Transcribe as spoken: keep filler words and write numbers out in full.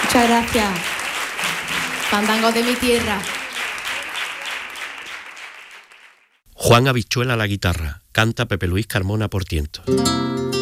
Muchas gracias. Fandangos de mi tierra. Juan Habichuela a la guitarra, canta Pepe Luis Carmona por tientos.